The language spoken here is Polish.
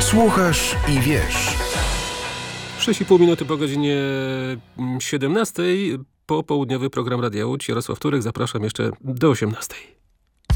Słuchasz i wiesz. 6,5 minuty po godzinie 17. Popołudniowy program Radia Łódź. Jarosław Turek, zapraszam jeszcze do 18.